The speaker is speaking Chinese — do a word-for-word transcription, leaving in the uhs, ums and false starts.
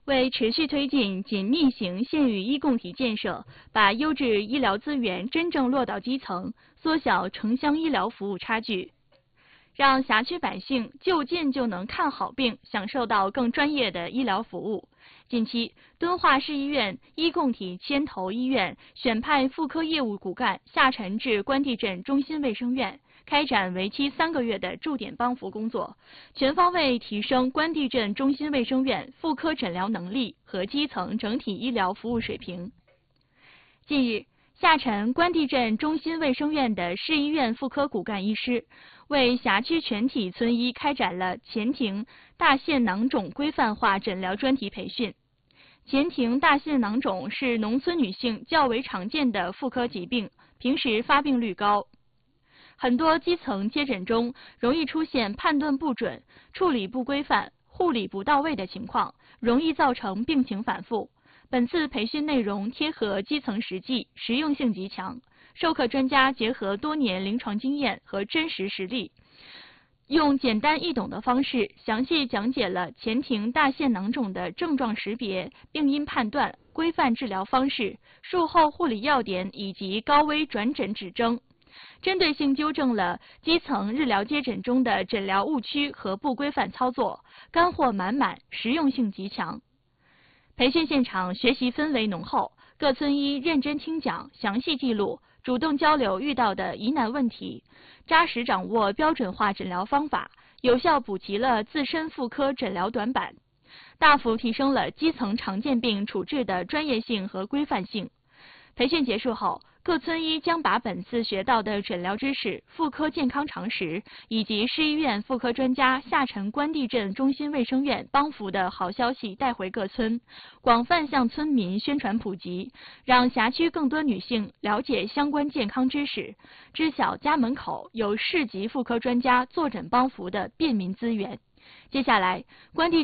为持续推进紧密型县域医共体建设，把优质医疗资源真正落到基层，缩小城乡医疗服务差距，让辖区百姓就近就能看好病，享受到更专业的医疗服务。近期，敦化市医院医共体牵头医院选派妇科业务骨干下沉至关帝镇中心卫生院，开展为期三个月的驻点帮扶工作，全方位提升关帝镇中心卫生院妇科诊疗能力和基层整体医疗服务水平。近日，下沉关帝镇中心卫生院的市医院妇科骨干医师，为辖区全体村医开展了前庭大腺囊肿规范化诊疗专题培训。前庭大腺囊肿是农村女性较为常见的妇科疾病，平时发病率高。很多基层接诊中容易出现判断不准、处理不规范、护理不到位的情况，容易造成病情反复。本次培训内容贴合基层实际，实用性极强。授课专家结合多年临床经验和真实实例，用简单易懂的方式，详细讲解了前庭大腺囊肿的症状识别、病因判断、规范治疗方式、术后护理要点以及高危转诊指征，针对性纠正了基层日疗接诊中的诊疗误区和不规范操作，干货满满，实用性极强。培训现场学习氛围浓厚，各村医认真听讲，详细记录，主动交流遇到的疑难问题，扎实掌握标准化诊疗方法，有效补齐了自身妇科诊疗短板，大幅提升了基层常见病处置的专业性和规范性。培训结束后，各村医将把本次学到的诊疗知识、妇科健康常识，以及市医院妇科专家下沉关帝镇中心卫生院帮扶的好消息带回各村，广泛向村民宣传普及，让辖区更多女性了解相关健康知识，知晓家门口有市级妇科专家坐诊帮扶的便民资源。接下来，关帝